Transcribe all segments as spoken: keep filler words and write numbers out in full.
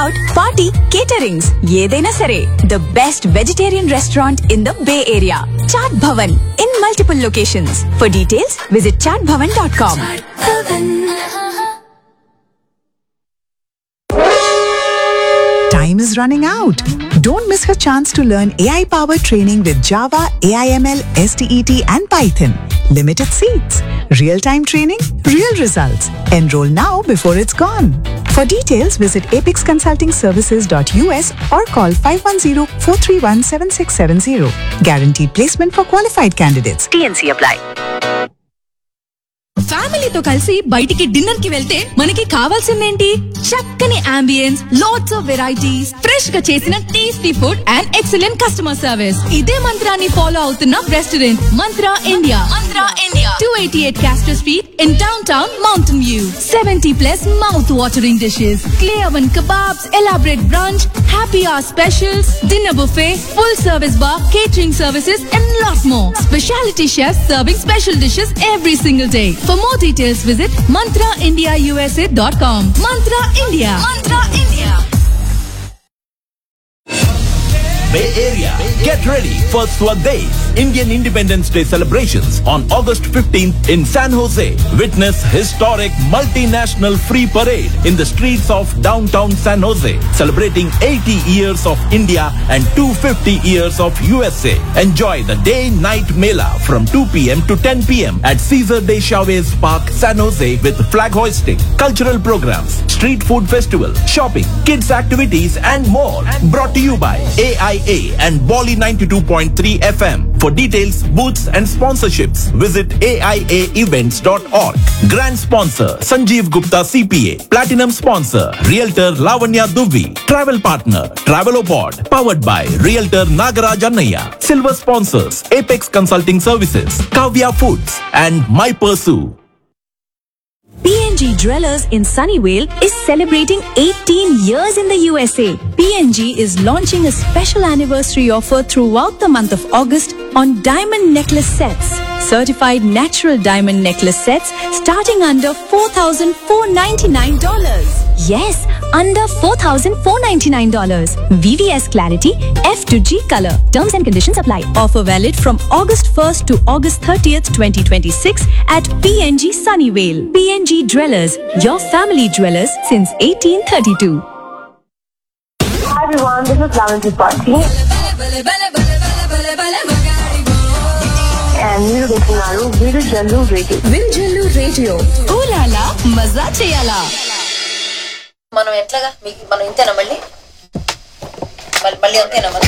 out, party, caterings, ఏదైనా సరే. The best vegetarian restaurant in the Bay Area. Chaat Bhavan in multiple locations. For details, visit chaat bhavan dot com. Time is running out. Don't miss her chance to learn A I-powered training with Java, A I M L, S T E T and Python. Limited seats. Real-time training, real results. Enroll now before it's gone. For details, visit apex consulting services dot U S or call five one zero, four three one, seven six seven zero. Guaranteed placement for qualified candidates. T N C apply. ఫ్యామిలీతో కలిసి బయటికి dinner కి వెళ్తే మనకి కావాల్సిందేంటి? చక్కని ambience, lots of varieties, fresh గా చేసిన tasty food and excellent customer service. ఇదే మంత్రాన్ని ఫాలో అవుతున్న restaurant mantra India. Mantra India two eighty-eight Castro Street in downtown Mountain View. seventy plus mouth watering dishes, clay oven kebabs, elaborate brunch, happy hour specials, dinner buffet, full service bar, catering services and lot more. Specialty chefs serving special dishes every single day. For more details, visit mantra india u s a dot com. Mantra India. Mantra India. Bay Area, get ready for Swadesh Indian Independence Day celebrations on August fifteenth in San Jose. Witness historic multinational free parade in the streets of downtown San Jose, celebrating eighty years of India and two hundred fifty years of U S A. Enjoy the day-night mela from two p m to ten p m at Cesar de Chavez Park, San Jose, with flag hoisting, cultural programs, street food festival, shopping, kids activities and more. Brought to you by A I A and Bolly ninety-two point three F M. For details, booths and sponsorships, visit A I A events dot org. Grand sponsor Sanjeev Gupta C P A. Platinum sponsor Realtor Lavanya Dubey. Travel partner Travelopod. Powered by Realtor Nagaraj Annaya. Silver sponsors Apex Consulting Services, Kavya Foods and My Pursue. P N G Dwellers in Sunnyvale is celebrating eighteen years in the U S A. P N G is launching a special anniversary offer throughout the month of August on diamond necklace sets. Certified natural diamond necklace sets starting under four thousand four hundred ninety-nine dollars. Yes, under four thousand four hundred ninety-nine dollars. V V S clarity, F to G color. Terms and conditions apply. Offer valid from August first to August thirtieth, twenty twenty-six at P N G Sunnyvale. P N G Dwellers, your family dwellers since eighteen thirty-two. Hi everyone, this is Lavanya Tripathi. And మీరు వింటున్నారు Virujallu radio. Virujallu radio. ఊలాలా మజా చేయాలా. మనం ఎట్లాగా మీకు మనం ఇంతేనా మళ్ళీ మళ్ళీ అంతేనా మనం.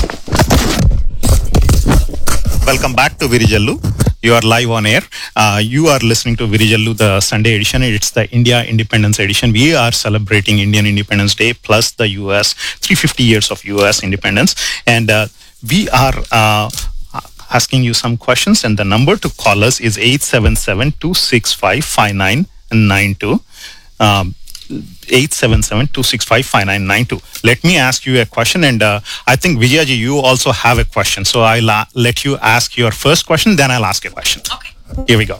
Welcome back to Virijallu. You are live on air. Uh, you are listening to Virijallu, the Sunday edition. It's the India Independence edition. We are celebrating Indian Independence Day plus the U S three hundred fifty years of U S independence. And uh, we are uh, asking you some questions. And the number to call us is eight seven seven, two six five, five nine nine two. Um, eight seven seven, two six five, five nine nine two. Let me ask you a question, and uh, I think Vijayaji, you also have a question. So I'll uh, let you ask your first question, then I'll ask a question. Okay. Here we go.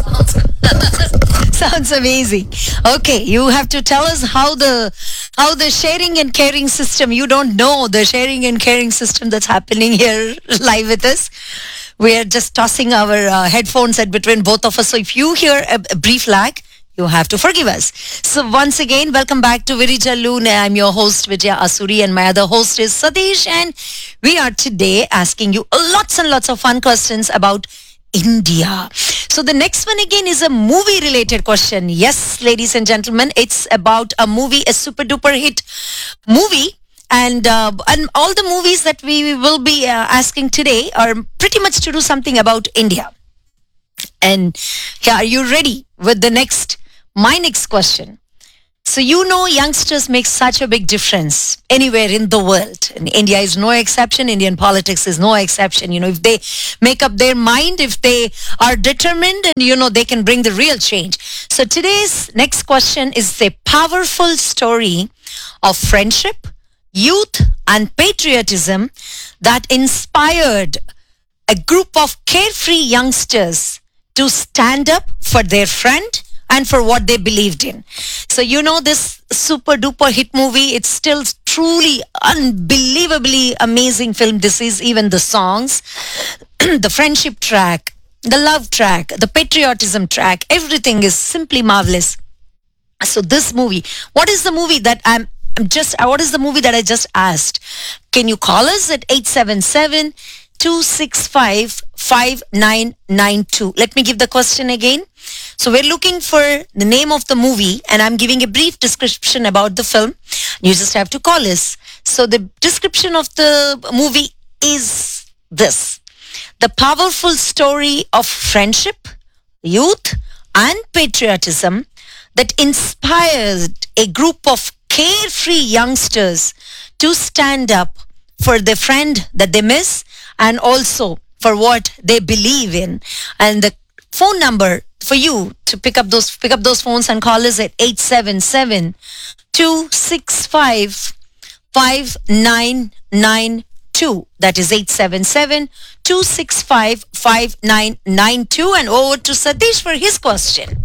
Sounds amazing. Okay, you have to tell us how the how the sharing and caring system. You don't know the sharing and caring system that's happening here live with us. We are just tossing our uh, headphones at between both of us. So if you hear a, a brief lag, you have to forgive us. So once again, welcome back to Virijallu. I'm your host Vijaya Asuri, and my other host is Satish, and we are today asking you lots and lots of fun questions about India. So the next one again is a movie related question. Yes, ladies and gentlemen, it's about a movie, a super duper hit movie. And uh, and all the movies that we will be uh, asking today are pretty much to do something about India. And yeah, are you ready with the next, my next question? So you know youngsters make such a big difference anywhere in the world. And India is no exception. Indian politics is no exception. You know, if they make up their mind, if they are determined, and you know, they can bring the real change. So today's next question is a powerful story of friendship, youth and patriotism that inspired a group of carefree youngsters to stand up for their friend and for what they believed in. So you know, this super duper hit movie, it's still truly unbelievably amazing film this is. Even the songs, the friendship track, the love track, the patriotism track, everything is simply marvelous. So this movie, what is the movie that I'm, I'm just, what is the movie that I just asked? Can you call us at eight seven seven, two six five, five nine nine two? Let me give the question again. So we're looking for the name of the movie and I'm giving a brief description about the film. You just have to call us. So the description of the movie is this: the powerful story of friendship, youth, and patriotism that inspired a group of carefree youngsters to stand up for the friend that they miss and also for what they believe in. And the phone number for you to pick up those pick up those phones and call us at eight seven seven, two six five, five nine nine two. That is eight seven seven, two six five, five nine nine two. And over to Satish for his question.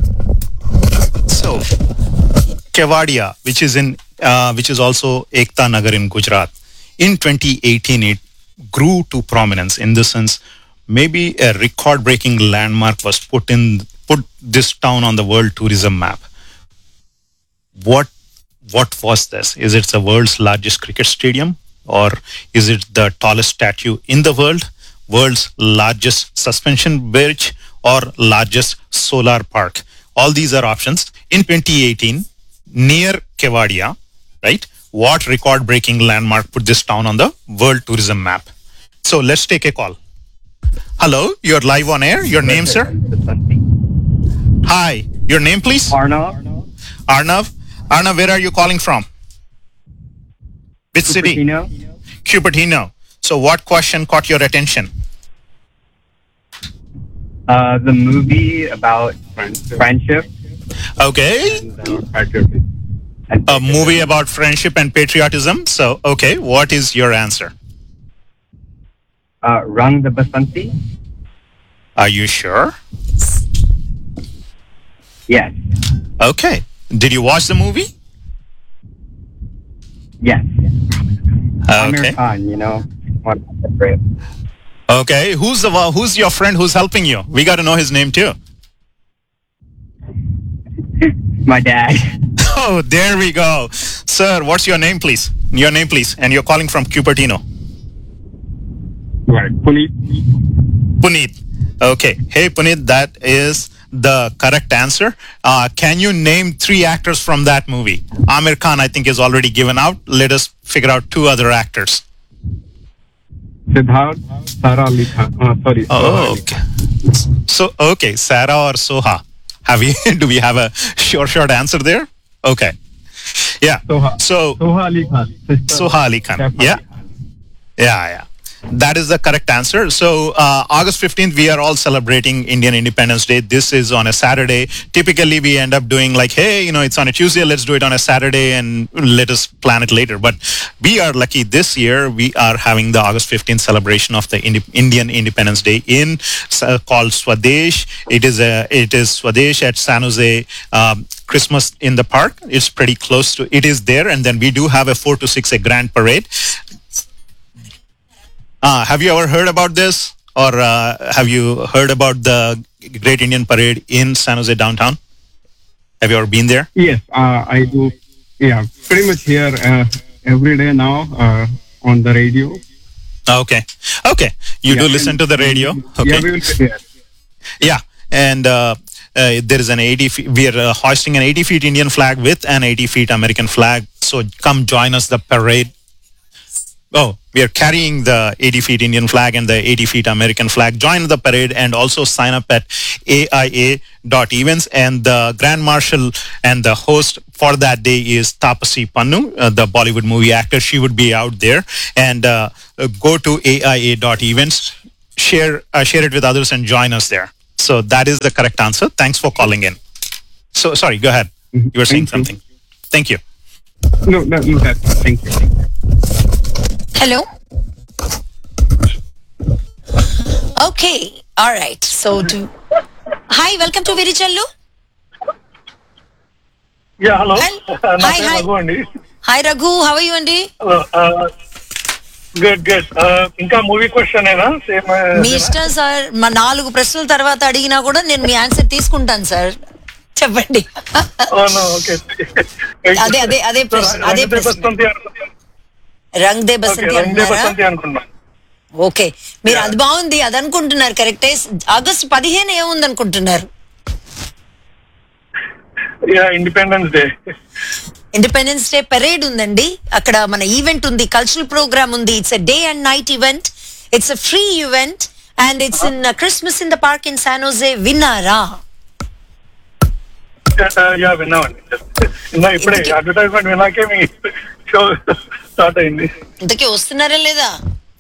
So, Kevadia, which is in, uh, which is also Ekta Nagar in Gujarat, in twenty eighteen it grew to prominence. In the sense, maybe a record-breaking landmark was put in, put this town on the world tourism map. What, what was this? Is it the world's largest cricket stadium, or is it the tallest statue in the world, world's largest suspension bridge, or largest solar park? All these are options. In twenty eighteen, near Kevadia, right, what record-breaking landmark put this town on the world tourism map? So let's take a call. Hello, you're live on air. Your name, sir? Hi, your name, please? Arnav. Arnav. Arnav, where are you calling from? Which city? Cupertino. Cupertino. So what question caught your attention? Uh, the movie about friendship. Okay. And, uh, patriotism. A movie about friendship and patriotism. So, okay, what is your answer? Uh, Rang the Basanti. Are you sure? Yes. Okay. Did you watch the movie? Yes. Amir Okay. Khan, you know. One of the great. Okay. Who's the who's your friend who's helping you? We got to know his name too. My dad. Oh, there we go. Sir, what's your name, please? Your name, please. And you're calling from Cupertino. Right. Puneet. Puneet. Okay. Hey, Puneet, that is the correct answer. Uh, can you name three actors from that movie? Amir Khan, I think, is already given out. Let us figure out two other actors. Siddharth. Sara Ali Khan. Uh, sorry. Oh, okay. So, okay, Sarah or Soha? Have we, do we have a short, short answer there? Okay. Yeah. Soha. So, Soha Ali Khan. Sister Soha Ali Khan. Saif Ali Yeah. Khan. Yeah, yeah. That is the correct answer. So, uh, August fifteenth, we are all celebrating Indian Independence Day. This is on a Saturday. Typically, we end up doing like, hey, you know, it's on a Tuesday, let's do it on a Saturday and let us plan it later. But we are lucky this year, we are having the August fifteenth celebration of the Indi- Indian Independence Day in uh, called Swadesh. It is a, it is Swadesh at San Jose. Um, Christmas in the park. It's pretty close to, it is there. And then we do have a four to six, a grand parade. Uh, have you ever heard about this, or uh, have you heard about the Great Indian Parade in San Jose downtown? Have you ever been there? Yes, uh, I do. Yeah, pretty much here uh, every day now uh, on the radio. Okay. Okay. You Yeah, do listen and- to the radio? Yeah, Okay. we will be here. Yeah. And uh, uh, there is an eighty feet, we are uh, hoisting an eighty feet Indian flag with an eighty feet American flag. So come join us, the parade. Oh, we are carrying the eighty feet Indian flag and the eighty feet American flag. Join the parade and also sign up at A I A dot events. And the Grand Marshal and the host for that day is Tapasi Pannu, uh, the Bollywood movie actor. She would be out there. And uh, uh, go to A I A dot events, share, uh, share it with others and join us there. So that is the correct answer. Thanks for calling in. So, sorry, go ahead. You were saying Thank you. something. Thank you. No, no, no, that's thank you. Hello? Okay. All right. So, do... Hi, welcome to Virijallu. Yeah, hello. Hel- నా hi, పేరు hi. Raghu అండి. Hi Raghu, how are you అండి? Good good. ఇంకా movie question ఏనా? Same మీ ఇష్టం sir. మా నాలుగు ప్రశ్నల తర్వాత అడిగినా కూడా నేను మీ ఆన్సర్ తీసుకుంటాను సార్. చెప్పండి. అదే అదే అదే ప్రశ్న అదే ప్రశ్న రంగ్ దే బసంతి అంటున్నారా? ఓకే, మీరు అది బాగుంది అది అనుకుంటున్నారు, కరెక్టే. ఆగస్ట్ పదిహేను ఏముంది అనుకుంటున్నారు? Independence day. Independence day parade ఉందండి అక్కడ, మన ఈవెంట్ ఉంది, కల్చరల్ ప్రోగ్రామ్ ఉంది. It's a day and night event, it's a free event and it's in Christmas in the park in San Jose. విన్నారా? విన్నామండి, ఇప్పుడే అడ్వర్టైజ్మెంట్ విన్నాకే మీ షో స్టార్ట్ అయింది. ఇంతకీ వస్తున్నారా లేదా?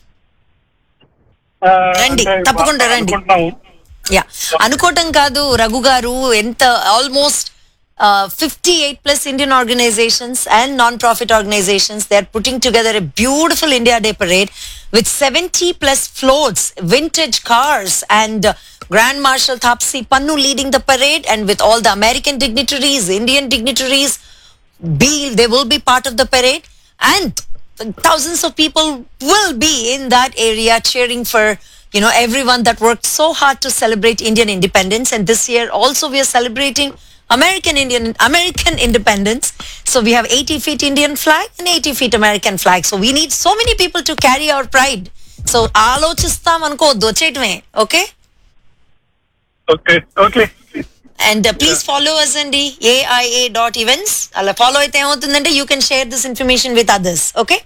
రండి, తప్పకుండా రండి. యా, అనుకోవటం కాదు రఘు గారు, ఎంత almost fifty-eight plus Indian organizations and non-profit organizations, they are putting together a beautiful India Day parade with seventy plus floats, vintage cars, and uh, Grand Marshal Taapsee Pannu leading the parade, and with all the American dignitaries, Indian dignitaries, be they will be part of the parade, and thousands of people will be in that area cheering for, you know, everyone that worked so hard to celebrate Indian independence. And this year also we are celebrating American Indian American independence. So we have eighty feet Indian flag and eighty feet American flag. So we need so many people to carry our pride. So ఆలోచిస్తాం అనుకోవద్దు, వచ్చేయటమే. Okay okay okay. And uh, please follow us అండి, A I A dot events. అలా follow అయితే ఏమవుతుందంటే you can share this information with others. Okay?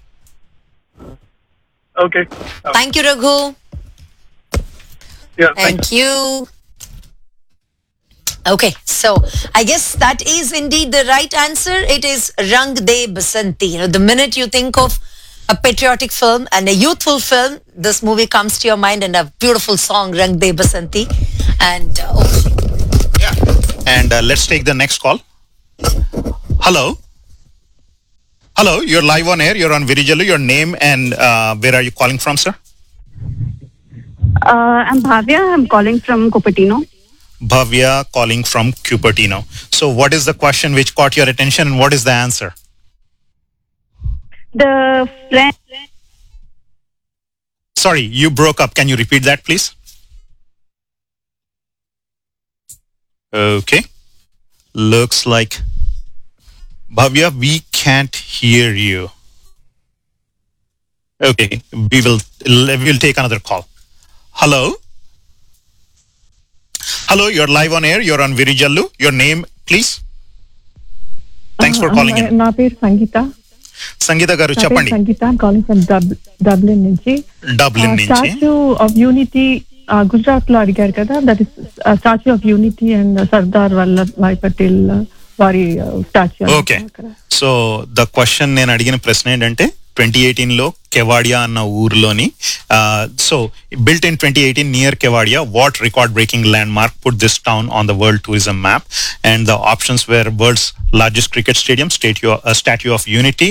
Okay. Thank you, Raghu. Yeah, thank, thank you. Okay, so I guess that is indeed the right answer. It is Rang De Basanti. You know, the minute you think of a patriotic film and a youthful film, this movie comes to your mind, and a beautiful song, Rang De Basanti. And uh, oh. yeah, and uh, let's take the next call. Hello, hello. You're live on air. You're on Virijalu. Your name and uh, where are you calling from, sir? Uh, I'm Bhavya. I'm calling from Cupertino. Bhavya calling from Cupertino. So what is the question which caught your attention and what is the answer? The friend... Sorry, you broke up. Can you repeat that, please? Okay. Looks like... Bhavya, we can't hear you. Okay, we will, we will take another call. Hello? Hello, you're live on air. You're on Virijallu. Your name, please. Thanks for calling in. నా పేరు సంగీత. సంగీత గారు చెప్పండి. సంగీత, I'm calling from Dublin నుంచి. Dublin నుంచి. Statue of unity Gujarat లో అడిగారు కదా, that is statue of unity and Sardar Vallabhbhai Patel వారి statue. Okay, so the question నేను అడిగిన ప్రశ్న ఏంటంటే ట్వంటీ ఎయిటీన్ లో కెవాడియా అన్న ఊర్లోని, so built in twenty eighteen near Kevadia, what record breaking land mark put this town on the world tourism map? And the options wear world's largest cricket stadium, statue of unity,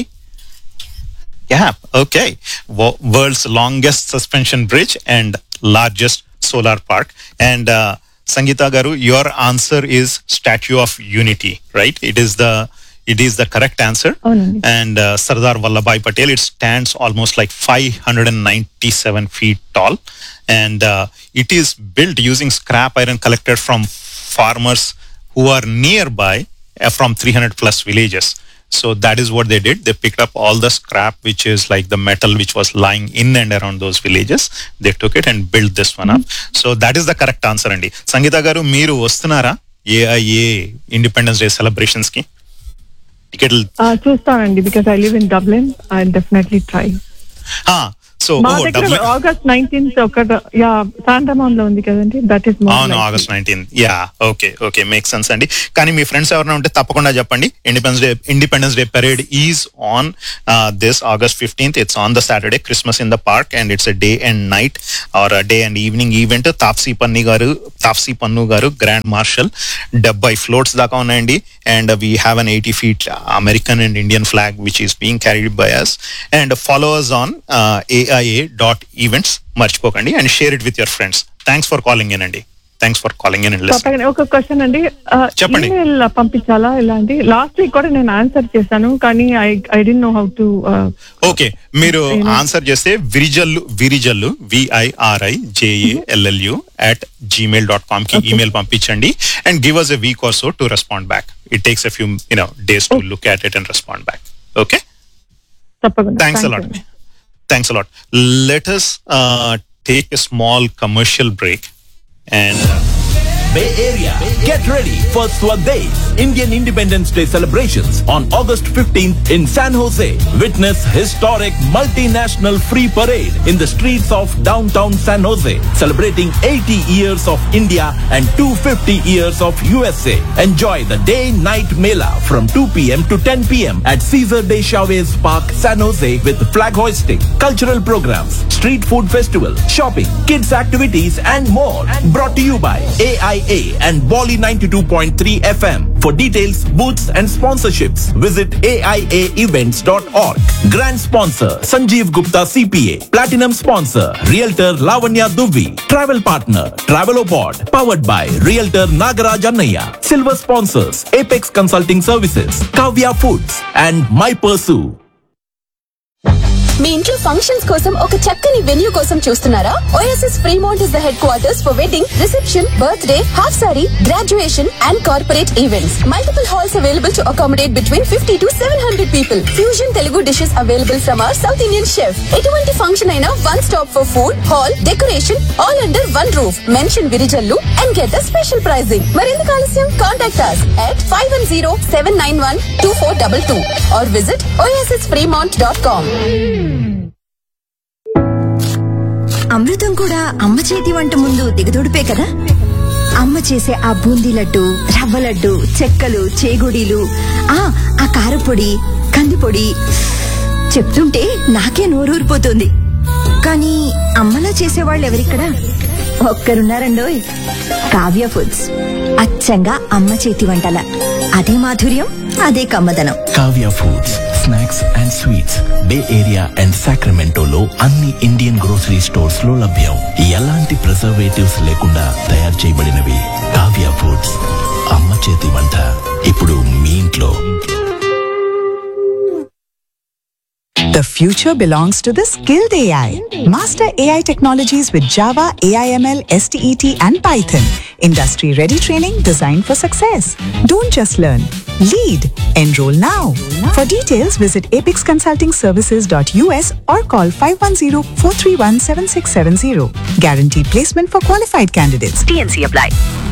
yeah, okay, world's longest suspension bridge and largest solar park. And uh, Sangeeta garu, your answer is Statue of Unity, right? It is the It is the correct answer. Oh, no. And uh, Sardar Vallabhbhai Patel, it stands almost like five hundred ninety-seven feet tall. And uh, it is built using scrap iron collected from farmers who are nearby uh, from three hundred plus villages. So that is what they did. They picked up all the scrap, which is like the metal which was lying in and around those villages. They took it and built this one up. So that is the correct answer, Andi. Sangeeta garu, meeru vastunara A I A Independence Day celebrations ki? చూస్తానండి, because I live in Dublin. I definitely try. So మా దగ్గర August nineteenth ఒకటి yeah శాంటమాన్ లో ఉంది కదండి, that is అవును August nineteenth. Yeah okay okay make sense అండి. కానీ మీ ఫ్రెండ్స్ ఎవరైనా ఉంటే తప్పకుండా చెప్పండి. Independence day independence day parade is on this August fifteenth. It's on the Saturday, Christmas in the park, and it's a day and night are day and evening event. Taapsee పన్ను గారు తాప్సీ పన్ను గారు గ్రాండ్ మార్షల్, డెబ్బై floats దాకా ఉన్నాయండి. And we have an eighty feet American and Indian flag which is being carried by us. And follow us on A I A dot events. మర్చిపోకండి, and share it with your friends. Thanks for calling in అండి. Thanks for calling in and listening. తప్పకుండా ఒక question అండి, చెప్పండి. Email పంపించాలా ఇలాంటి? Last week కూడా నేను answer చేశాను కానీ I I don't know how to. Okay, మీరు ఆన్సర్ చేస్తే Virijallu Virijallu విఐఆర్ఐ JALLU at Gmail dot com కి ఈమెయిల్ పంపించండి and give us a week or so to respond back. It takes a few you know days to look at it and respond back. Okay, తప్పకుండా. Thanks a lot. Thanks a lot. Let us uh, take a small commercial break and uh, Bay Area, get ready for Swadesh Indian Independence Day celebrations on August fifteenth in San Jose. Witness historic multinational free parade in the streets of downtown San Jose, celebrating eighty years of India and two hundred fifty years of U S A. Enjoy the day-night mela from two p.m. to ten p.m. at Cesar de Chavez Park, San Jose, with flag hoisting, cultural programs, street food festival, shopping, kids activities and more. Brought to you by A I A and Bolly ninety-two point three F M. For details, booths and sponsorships, visit A I A events dot org. Grand sponsor Sanjeev Gupta C P A. Platinum sponsor Realtor Lavanya Dubey. Travel partner Travelopod. Powered by Realtor Nagaraj Annaya. Silver sponsors Apex Consulting Services, Kavya Foods and My Pursue. మీ ఇంట్లో functions కోసం ఒక చక్కని venue కోసం చూస్తున్నారా? OSS Fremont is the head quarters for wedding, reception, birthday, half sorry, graduation and corporate events. Multiple halls available to accommodate between fifty to seven hundred people. Fusion Telugu dishes available from our south Indian chef. ఎటువంటి function అయినా one stop for food, hall, decoration all under one roof. Mention Virijallu and get the special pricing. మరెందుకు ఆలస్యం? Contact us at five one zero seven nine one two four two two or visit o s s fremont dot com. అమృతం కూడా అమ్మ చేతి వంట ముందు దిగదొడిపే కదా. అమ్మ చేసే ఆ బూందీ లడ్డు, రవ్వ లడ్డు, చెక్కలు, చేగుడీలు, ఆ ఆ కారపొడి, కందిపొడి చెప్తుంటే నాకే నోరూరిపోతుంది. కానీ అమ్మలా చేసేవాళ్ళు ఎవరిక్కడ? ఒక్కరున్నారండోయ్, కావ్య ఫుడ్స్. అచ్చంగా అమ్మ చేతి వంటల అదే మాధుర్యం, అదే కమ్మదనం. Kavya foods, snacks and sweets. Bay area and Sacramento లో అన్ని ఇండియన్ గ్రోసరీ స్టోర్స్ లో లభ్యం. ఎలాంటి ప్రిజర్వేటివ్స్ లేకుండా తయారు చేయబడినవి. కావ్య ఫుడ్స్, అమ్మ చేతి వంట ఇప్పుడు మీ ఇంట్లో. The future belongs to the skilled A I. Master A I technologies with Java, A I M L, S T E T and Python. Industry-ready training designed for success. Don't just learn. Lead. Enroll now. For details, visit apex consulting services dot u s or call five one zero four three one seven six seven zero. Guaranteed placement for qualified candidates. T N C apply.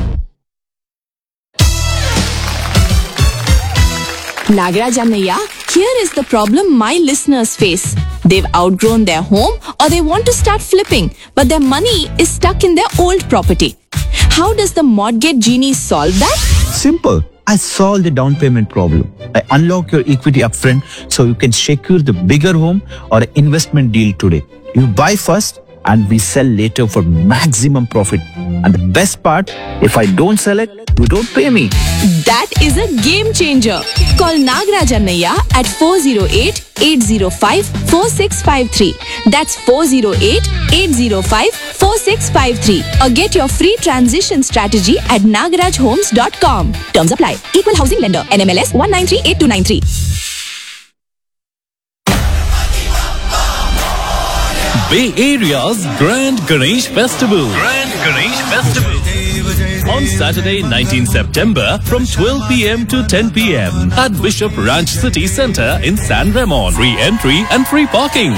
Nagaraj Annaya, here is the problem my listeners face. They've outgrown their home or they want to start flipping, but their money is stuck in their old property. How does the Mortgage Genie solve that? Simple. I solved the down payment problem. I unlock your equity upfront so you can secure the bigger home or investment deal today. You buy first and we sell later for maximum profit. And the best part, if I don't sell it, you don't pay me. That is a game changer. Call Nagaraj Annaya at four zero eight, eight zero five, four six five three. That's four zero eight, eight zero five, four six five three. Or get your free transition strategy at nagaraj homes dot com. Terms apply. Equal housing lender. N M L S one nine three eight two nine three. Bay Area's Grand Ganesh Festival. Grand Ganesh Festival. On Saturday, nineteenth September from twelve p.m. to ten p.m. at Bishop Ranch City Center in San Ramon. Free entry and free parking.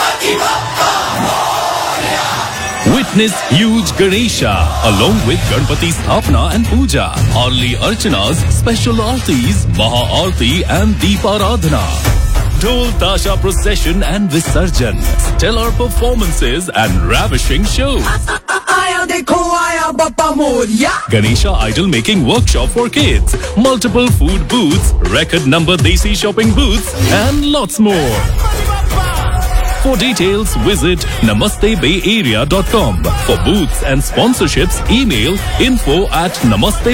Witness huge Ganesha along with Ganpati Sthapana and Puja, Arli Archanas, special Aartis, Maha Aarti and Deeparadhana. Dhol Tasha procession and Visarjan, stellar performances and ravishing shows. Ganesha idol making workshop for kids, multiple food booths, record number Desi shopping booths and lots more. For details, visit namaste bay area dot com. For booths and sponsorships, email info at namaste